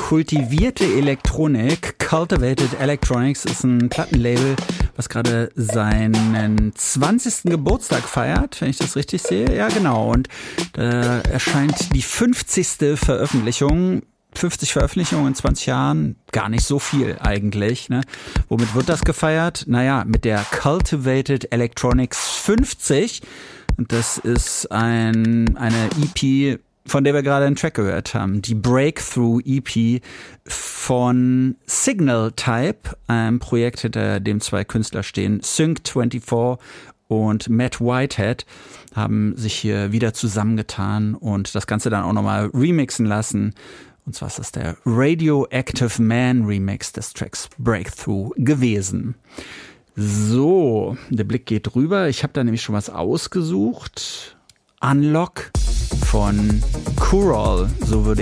Kultivierte Elektronik, Cultivated Electronics, ist ein Plattenlabel, was gerade seinen 20. Geburtstag feiert, wenn ich das richtig sehe. Ja, genau. Und da erscheint die 50. Veröffentlichung. 50 Veröffentlichungen in 20 Jahren, gar nicht so viel eigentlich. Ne? Womit wird das gefeiert? Naja, mit der Cultivated Electronics 50. Und das ist eine EP, von der wir gerade einen Track gehört haben. Die Breakthrough EP von Signal Type, einem Projekt, hinter dem zwei Künstler stehen. Sync24 und Matt Whitehead haben sich hier wieder zusammengetan und das Ganze dann auch nochmal remixen lassen. Und zwar ist das der Radioactive Man Remix des Tracks Breakthrough gewesen. So, der Blick geht rüber. Ich habe da nämlich schon was ausgesucht. Unlock von Kurol, so würde